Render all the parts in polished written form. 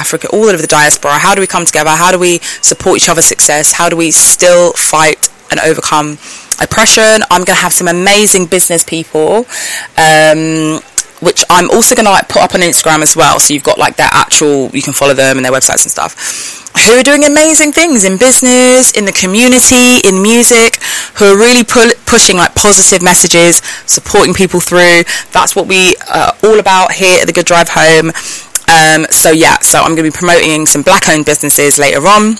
Africa, all over the diaspora. How do we come together? How do we support each other's success? How do we still fight and overcome oppression? I'm going to have some amazing business people, which I'm also going to like put up on Instagram as well. So you've got like their actual, you can follow them and their websites and stuff, who are doing amazing things in business, in the community, in music, who are really pushing like positive messages, supporting people through. That's what we are all about here at the Good Drive Home. So I'm going to be promoting some black owned businesses later on.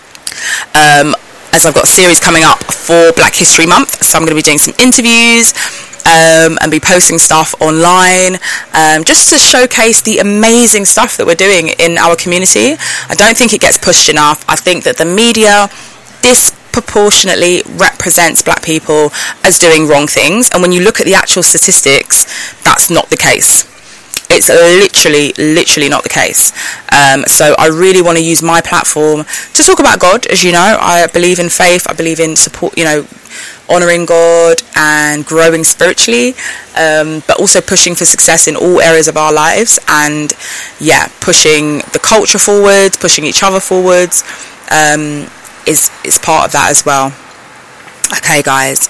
As I've got a series coming up for Black History Month, so I'm going to be doing some interviews and be posting stuff online, just to showcase the amazing stuff that we're doing in our community. I don't think it gets pushed enough. I think that the media disproportionately represents black people as doing wrong things, and when you look at the actual statistics, that's not the case. It's literally not the case. So I really want to use my platform to talk about God. As you know, I believe in faith. I believe in support, honouring God and growing spiritually, but also pushing for success in all areas of our lives. And pushing the culture forwards, pushing each other forwards, is part of that as well. Okay, guys.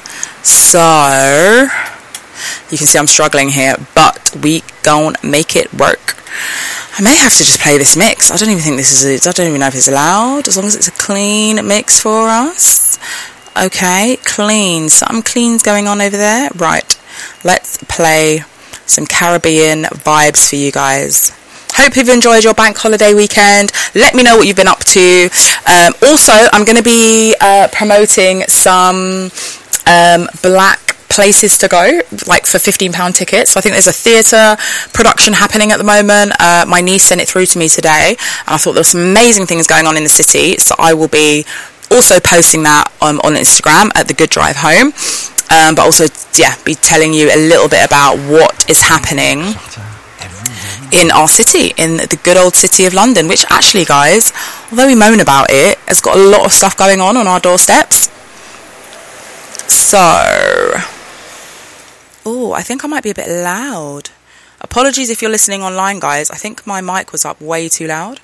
So you can see I'm struggling here, but we gon' make it work. I may have to just play this mix. I don't even think I don't even know if it's allowed, as long as it's a clean mix for us. Okay, clean. Something clean's going on over there. Right, let's play some Caribbean vibes for you guys. Hope you've enjoyed your bank holiday weekend. Let me know what you've been up to. Also, I'm going to be promoting some black places to go, like for £15 tickets. So I think there's a theatre production happening at the moment. My niece sent it through to me today, and I thought there were some amazing things going on in the city. So I will be also posting that on Instagram at the Good Drive Home, but also be telling you a little bit about what is happening in our city, in the good old city of London, which actually, guys, although we moan about it, has got a lot of stuff going on our doorsteps. So I think I might be a bit loud. Apologies if you're listening online, guys. I think my mic was up way too loud.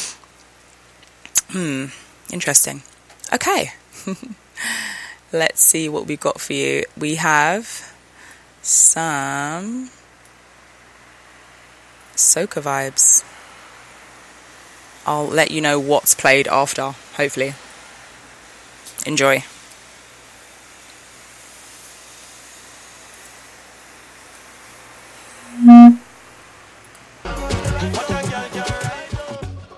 Interesting. Okay. Let's see what we got for you. We have some soca vibes. I'll let you know what's played after, hopefully. Enjoy.